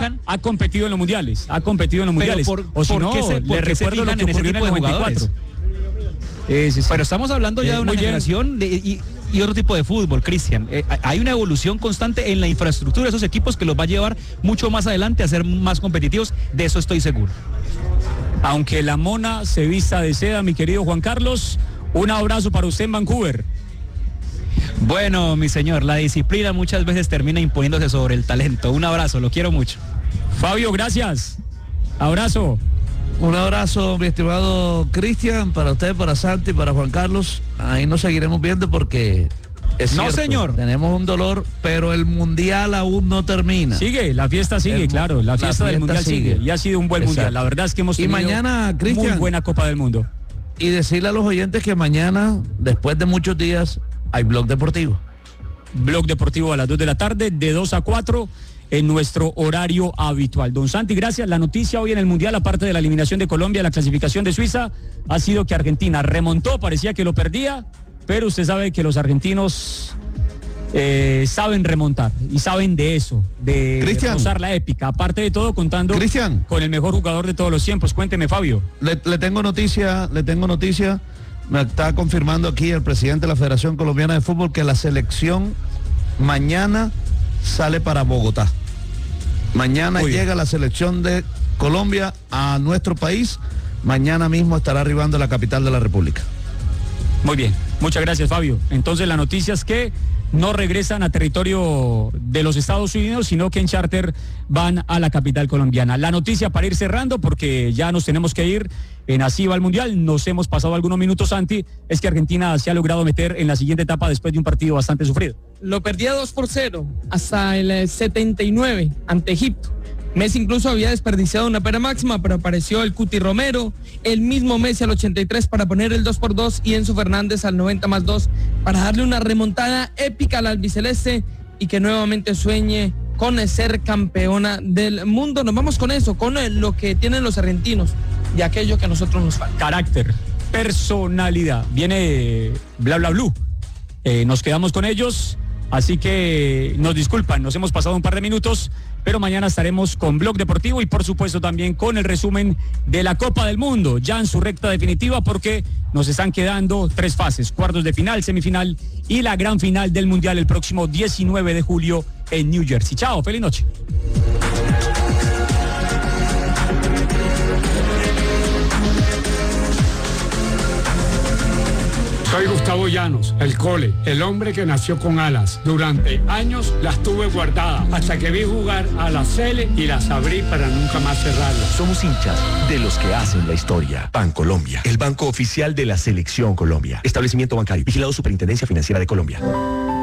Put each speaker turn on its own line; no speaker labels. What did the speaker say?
Mona ha competido en los mundiales, o si no, le recuerdo lo que ocurrió en el 94.
Sí. Pero estamos hablando ya de una generación y otro tipo de fútbol, Cristian. Hay una evolución constante en la infraestructura de esos equipos que los va a llevar mucho más adelante a ser más competitivos, de eso estoy seguro.
Aunque la Mona se vista de seda, mi querido Juan Carlos, un abrazo para usted en Vancouver.
Bueno, mi señor, la disciplina muchas veces termina imponiéndose sobre el talento. Un abrazo, lo quiero mucho.
Fabio, gracias. Abrazo.
Un abrazo, mi estimado Cristian, para usted, para Santi, para Juan Carlos. Ahí nos seguiremos viendo porque es cierto,
señor.
Tenemos un dolor, pero el mundial aún no termina.
Sigue, la fiesta sigue, claro. La fiesta del mundial sigue. Y ha sido un buen mundial. La verdad es que hemos tenido
mañana, Cristian,
muy buena Copa del Mundo.
Y decirle a los oyentes que mañana, después de muchos días, hay Blog Deportivo.
Blog Deportivo a las 2 de la tarde, de 2 a 4. En nuestro horario habitual. Don Santi, gracias. La noticia hoy en el Mundial, aparte de la eliminación de Colombia, la clasificación de Suiza, ha sido que Argentina remontó, parecía que lo perdía, pero usted sabe que los argentinos saben remontar y saben de eso, de rozar la épica. Aparte de todo, contando con el mejor jugador de todos los tiempos. Cuénteme, Fabio.
Le tengo noticia. Me está confirmando aquí el presidente de la Federación Colombiana de Fútbol que la selección mañana sale para Bogotá. Mañana llega la selección de Colombia a nuestro país. Mañana mismo estará arribando a la capital de la República.
Muy bien, muchas gracias, Fabio. Entonces la noticia es que no regresan a territorio de los Estados Unidos, sino que en charter van a la capital colombiana. La noticia para ir cerrando, porque ya nos tenemos que ir, en así va el Mundial, nos hemos pasado algunos minutos, Santi, es que Argentina se ha logrado meter en la siguiente etapa después de un partido bastante sufrido.
Lo perdía 2-0 hasta el 79 ante Egipto. Messi incluso había desperdiciado una pena máxima, pero apareció el Cuti Romero, el mismo Messi al 83 para poner el 2-2 y Enzo Fernández al 90+2 para darle una remontada épica al albiceleste y que nuevamente sueñe con ser campeona del mundo. Nos vamos con eso, con lo que tienen los argentinos y aquello que a nosotros nos falta.
Carácter, personalidad, viene Bla Bla Blue. Nos quedamos con ellos, así que nos disculpan, nos hemos pasado un par de minutos, pero mañana estaremos con Blog Deportivo y por supuesto también con el resumen de la Copa del Mundo, ya en su recta definitiva, porque nos están quedando 3 fases, cuartos de final, semifinal y la gran final del Mundial el próximo 19 de julio en New Jersey. Chao, feliz noche.
Soy Gustavo Llanos, el Cole, el hombre que nació con alas. Durante años las tuve guardadas hasta que vi jugar a la Sele y las abrí para nunca más cerrarlas.
Somos hinchas de los que hacen la historia. Bancolombia, el banco oficial de la Selección Colombia. Establecimiento bancario, vigilado Superintendencia Financiera de Colombia.